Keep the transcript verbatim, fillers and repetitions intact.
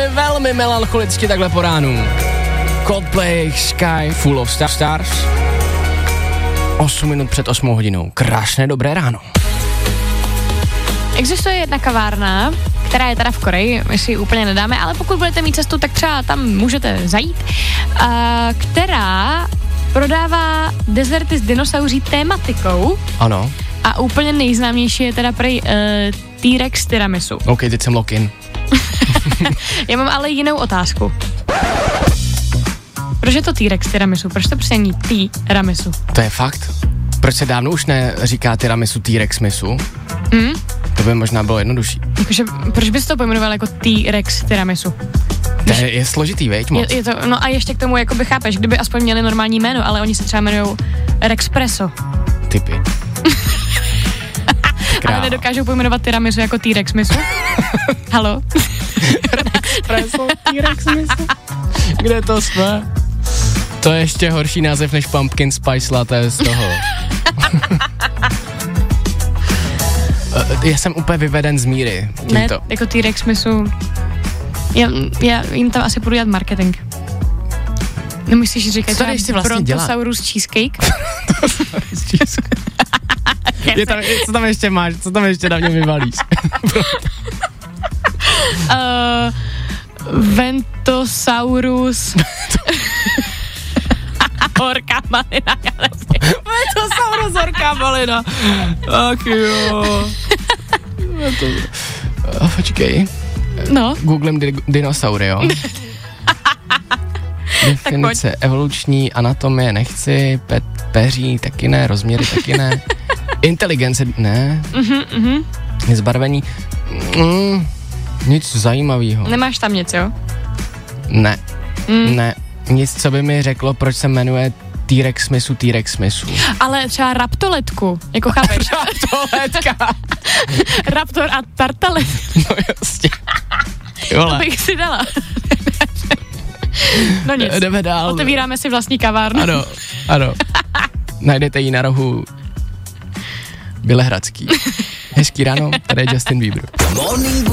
velmi, velmi melancholicky takhle po ránu. Coldplay, Sky, Full of Stars. osm minut před osmou hodinou. Krásné dobré ráno. Existuje jedna kavárna, která je teda v Koreji, my si ji úplně nedáme, ale pokud budete mít cestu, tak třeba tam můžete zajít, a, která prodává dezerty s dinosauří tématikou. Ano. A úplně nejznámější je teda prej uh, T-Rex tiramisu. OK, teď jsem lock-in. Já mám ale jinou otázku. Proč je to T-Rex tiramisu? Proč to prostě není tiramisu? To je fakt. Proč se dávno už neříká tiramisu T-Rex misu? Mm? To by možná bylo jednodušší. Jakože, proč bys to pojmenoval jako T-Rex tiramisu? To je, je složitý, veď moc. Je, je to, no a ještě k tomu, jakoby chápeš, kdyby aspoň měli normální jméno, ale oni se třeba jmenujou Rexpresso. Typy. Ale nedokážou pojmenovat tiramisu jako T-Rex misu? Halo? Rexpresso, T-Rex misu. Kde to jsme? To je ještě horší název než Pumpkin Spice Latte z toho. Já jsem úplně vyveden z míry tímto. Ne, jako T-Rex misu. Já, já jim tam asi budu dělat marketing. Nemyslíš říkat co když si vlastně Brontosaurus cheesecake? je tam, co tam ještě máš? Co tam ještě na mě vyvalíš? uh, Ventosaurus horká malina, já nevím. Ventosaurus horká malina. Tak jo. Oh, počkej. No. Googlem di- dinosaury, jo? Definice evoluční, anatomie nechci, pe- peří taky ne, rozměry taky ne. Inteligence, ne. Mhm, mhm. Zbarvení, mm, nic zajímavého. Nemáš tam nic, jo? Ne, Mm. ne. Nic, co by mi řeklo, proč se jmenuje T-Rex misu, T-Rex misu. Ale třeba raptoletku, jako chápeš? Raptoletka. Raptor a tartalet. No jasně. To bych si dala. No nic. Jdeme dál. Otevíráme si vlastní kavárnu. Ano, ano. Najdete ji na rohu Bělehradský. Hezký ráno, tady je Justin Bieber.